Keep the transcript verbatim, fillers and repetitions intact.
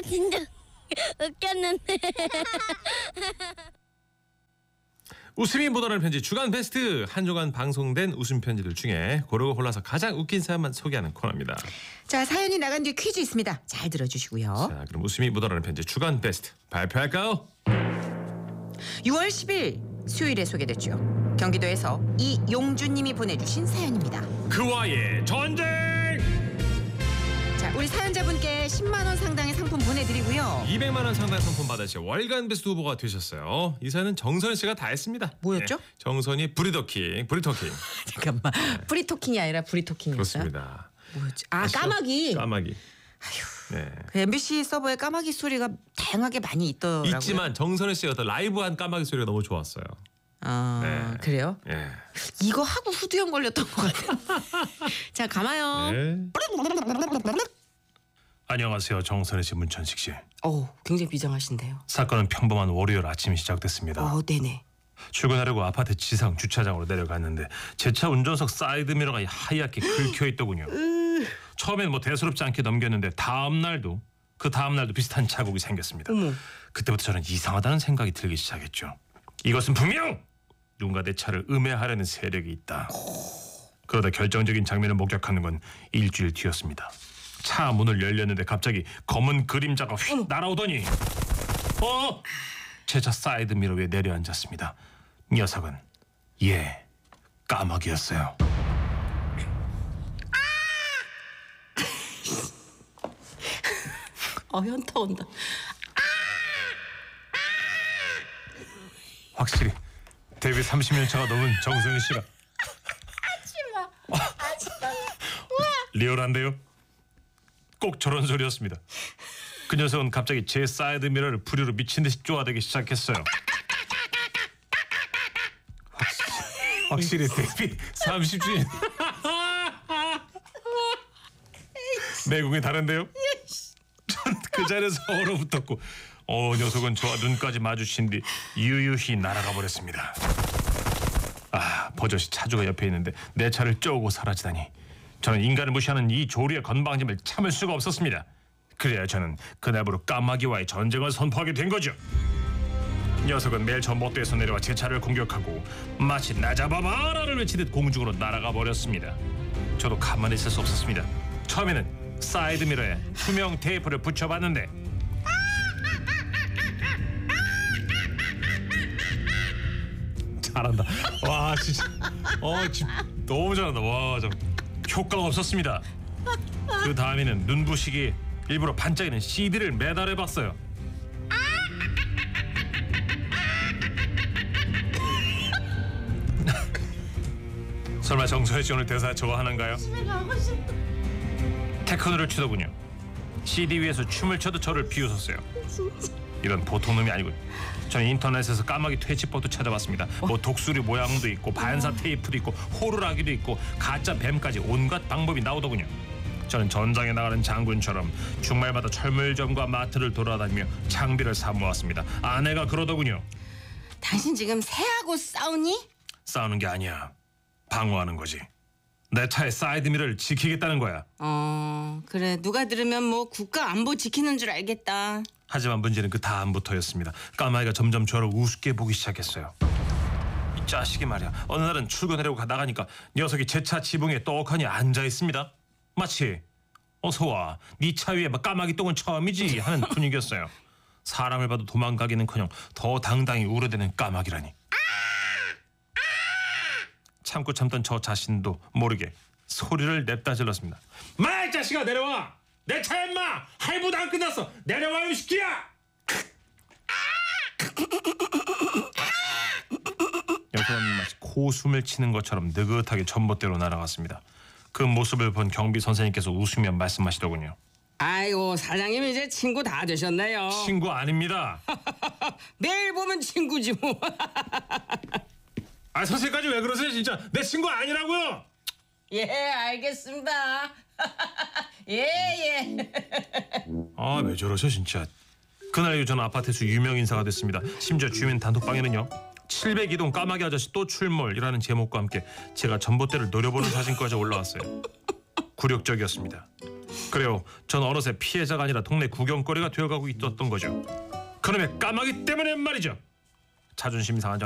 진짜 웃겼는데. 웃음이 묻어나는 편지 주간 베스트. 한 주간 방송된 웃음 편지들 중에 고르고 골라서 가장 웃긴 사연만 소개하는 코너입니다. 자, 사연이 나간 뒤에 퀴즈 있습니다. 잘 들어주시고요. 자, 그럼 웃음이 묻어나는 편지 주간 베스트 발표할까요? 유월 십일 수요일에 소개됐죠. 경기도에서 이용주님이 보내주신 사연입니다. 그와의 전쟁. 자, 우리 사연자분께 십만 원 상당의 상품 보내드리고요. 이백만 원 상당 상품 받으시 월간 베스트 후보가 되셨어요. 이 사연은 정선 씨가 다 했습니다. 뭐였죠? 네, 정선이 브리더킹, 브리토킹. 잠깐만, 프리토킹이 아니라 브리토킹이었어요? 그렇습니다. 뭐였지? 아, 아시죠? 까마귀. 까마귀. 아휴. 네. 그 엠비씨 서버에 까마귀 소리가 다양하게 많이 있더라고요. 있지만 정선희 씨가 어떤 라이브한 까마귀 소리가 너무 좋았어요. 아, 네. 그래요? 예. 이거 하고 후두염 걸렸던 것 같아요. 자, 가마요. 네. 안녕하세요. 정선혜 씨, 문천식 씨. 오, 굉장히 비장하신데요. 사건은 평범한 월요일 아침이 시작됐습니다. 어, 네네. 출근하려고 아파트 지상 주차장으로 내려갔는데 제 차 운전석 사이드 미러가 하얗게 긁혀 있더군요. 처음엔 뭐 대수롭지 않게 넘겼는데 다음 날도 그 다음 날도 비슷한 자국이 생겼습니다. 어머. 그때부터 저는 이상하다는 생각이 들기 시작했죠. 이것은 분명 누군가 내 차를 음해하려는 세력이 있다. 그러다 결정적인 장면을 목격하는 건 일주일 뒤였습니다. 차 문을 열렸는데 갑자기 검은 그림자가 휙 날아오더니 어? 제 차 사이드 미러 위에 내려앉았습니다. 녀석은 예, 까마귀였어요. 어, 현타 온다. 확실히 데뷔 삼십 년 차가 넘은 정선희 씨가 리얼한데요? 꼭 저런 소리였습니다. 그 녀석은 갑자기 제 사이드 미러를 부리로 미친 듯이 쪼아대기 시작했어요. 확실히, 확실히 데뷔 삼십 주년. 내공이 다른데요? 전 그 자리에서 얼어붙었고 어 녀석은 저와 눈까지 마주친 뒤 유유히 날아가 버렸습니다. 아, 버젓이 차주가 옆에 있는데 내 차를 쪼고 사라지다니. 저는 인간을 무시하는 이 조류의 건방짐을 참을 수가 없었습니다. 그래야 저는 그날부로 까마귀와의 전쟁을 선포하게 된 거죠. 녀석은 매일 저 못대에서 내려와 제 차를 공격하고 마치 나 잡아봐라를 외치듯 공중으로 날아가 버렸습니다. 저도 가만히 있을 수 없었습니다. 처음에는 사이드 미러에 투명 테이프를 붙여봤는데 잘한다. 와 진짜 어 진짜 너무 잘한다. 와 참 효과가 없었습니다. 그 다음에는 눈부시게 일부러 반짝이는 씨디를 매달아봤어요. 설마 정서혜 씨 오늘 대사 저거 하는가요? 테크노를 추더군요. 씨디 위에서 춤을 춰도 저를 비웃었어요. 이런 보통 놈이 아니고 저는 인터넷에서 까마귀 퇴치법도 찾아봤습니다. 뭐 독수리 모양도 있고 반사 테이프도 있고 호루라기도 있고 가짜 뱀까지 온갖 방법이 나오더군요. 저는 전장에 나가는 장군처럼 주말마다 철물점과 마트를 돌아다니며 장비를 사모았습니다. 아내가 그러더군요. 당신 지금 새하고 싸우니? 싸우는 게 아니야. 방어하는 거지. 내 차의 사이드 미러를 지키겠다는 거야. 어, 그래. 누가 들으면 뭐 국가 안보 지키는 줄 알겠다. 하지만 문제는 그 다음부터였습니다. 까마귀가 점점 저를 우습게 보기 시작했어요. 이 자식이 말이야. 어느 날은 출근하려고 나가니까 녀석이 제 차 지붕에 떡하니 앉아 있습니다. 마치 어서 와, 네 차 위에 막 까마귀 똥은 처음이지 하는 분위기였어요. 사람을 봐도 도망가기는커녕 더 당당히 우려대는 까마귀라니. 참고 참던 저 자신도 모르게 소리를 냅다 질렀습니다. 마, 이 자식아, 내려와! 내 차야 인마! 할부도 안 끝났어! 내려와 이 새끼야! 녀석은 마치 코숨을 치는 것처럼 느긋하게 전봇대로 날아갔습니다. 그 모습을 본 경비 선생님께서 웃으며 말씀하시더군요. 아이고, 사장님 이제 친구 다 되셨네요. 친구 아닙니다. 매일 보면 친구지 뭐. 아, 선생님까지 왜 그러세요 진짜. 내 친구 아니라고요. 예, 알겠습니다. 예, 예. 아, 왜 저러셔 진짜. 그날 이후 저는 아파트에서 유명 인사가 됐습니다. 심지어 주민 단톡방에는요, 칠백이 동 까마귀 아저씨 또 출몰이라는 제목과 함께 제가 전봇대를 노려보는 사진까지 올라왔어요. 굴욕적이었습니다. 그래요. 전 어느새 피해자가 아니라 동네 구경거리가 되어가고 있었던 거죠. 그놈의 까마귀 때문에 말이죠. 자존심 상한 줄